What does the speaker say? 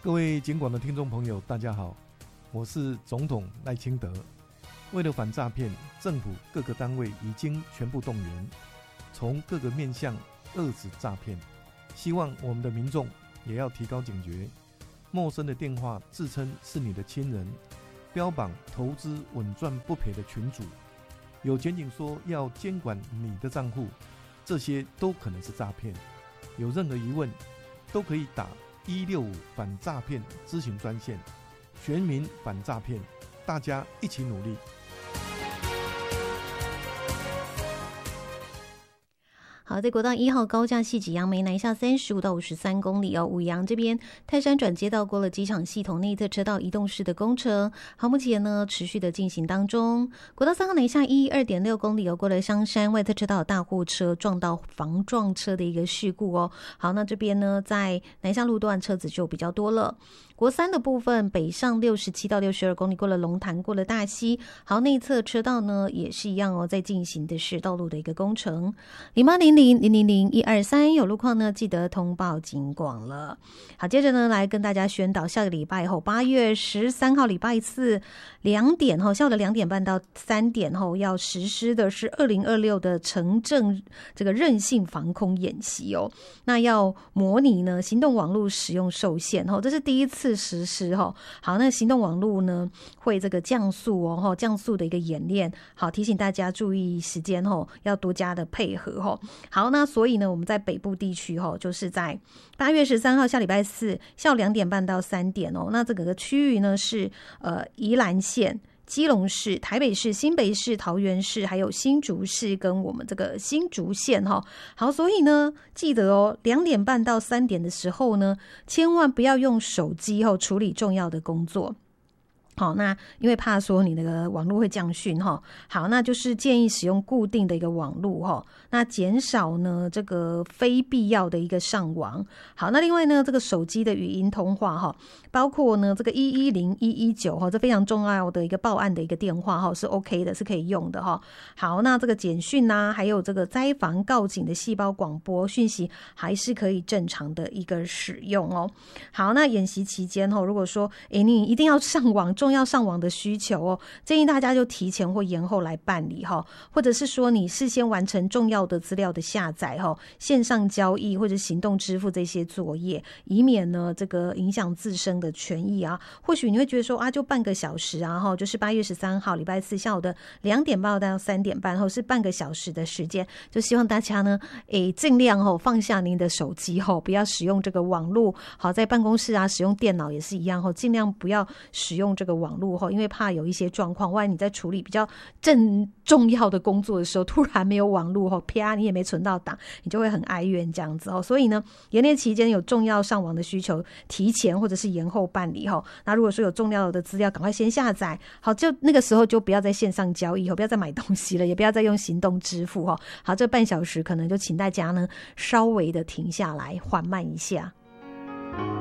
各位警广的听众朋友大家好，我是总统赖清德。为了反诈骗，政府各个单位已经全部动员，从各个面向遏止诈骗。希望我们的民众也要提高警觉，陌生的电话自称是你的亲人，标榜投资稳赚不赔的群组，有检警说要监管你的账户，这些都可能是诈骗。有任何疑问都可以打165反诈骗咨询专线，全民反诈骗，大家一起努力。 好，在国道1号高架系指杨梅南下35到53公里哦，五杨这边泰山转接道过了机场系统内侧车道移动式的工程，好，目前呢持续的进行当中。国道3号南下2.6公里哦，过了香山外侧车道大货车撞到防撞车的一个事故哦。好，那这边呢在南下路段车子就比较多了。国3的部分北上67到62公里，过了龙潭，过了大溪，好，内侧车道呢也是一样哦，在进行的是道路的一个工程。0800000123有路况呢记得通报警广了。好，接着呢来跟大家宣导，下个礼拜后8月13号礼拜四2点后，下午的2点半到3点后要实施的是2026的城镇这个韧性防空演习哦。那要模拟呢行动网络使用受限哦，这是第一次实施哦。好，那行动网络呢会这个降速哦，降速的一个演练。好，提醒大家注意时间哦，要多加的配合哦。好，那所以呢我们在北部地区哦，就是在8月13号下礼拜四下午2点半到3点哦。那这个区域呢是宜兰县、基隆市、台北市、新北市、桃园市，还有新竹市跟我们这个新竹县哈。好，所以呢，记得哦，2点半到3点的时候呢，千万不要用手机处理重要的工作。好，那因为怕说你那个网络会降讯哈，好，那就是建议使用固定的一个网络哈，那减少呢这个非必要的一个上网。好，那另外呢，这个手机的语音通话哈，包括呢这个110、119哈，这非常重要的一个报案的一个电话哈，是 OK 的，是可以用的哈。好，那这个简讯啊，还有这个灾防告警的细胞广播讯息，还是可以正常的一个使用哦。好，那演习期间哈，如果说你一定要上网，重要上网的需求哦，建议大家就提前或延后来办理哈，或者是说你事先完成重要的资料的下载哈，线上交易或者行动支付这些作业，以免呢这个影响自身的权益啊。或许你会觉得说啊，就半个小时啊哈，就是8月13号礼拜四下午的2点半到3点半后是半个小时的时间，就希望大家呢尽量放下您的手机不要使用这个网络。好，在办公室啊使用电脑也是一样尽量不要使用这个网络因为怕有一些状况，万一你在处理比较重要的工作的时候突然没有网络啪你也没存到档，你就会很哀怨这样子所以呢演练期间有重要上网的需求，提前或者是延后办理那如果说有重要的资料赶快先下载好，就那个时候就不要在线上交易不要再买东西了，也不要再用行动支付好，这半小时可能就请大家呢稍微的停下来缓慢一下。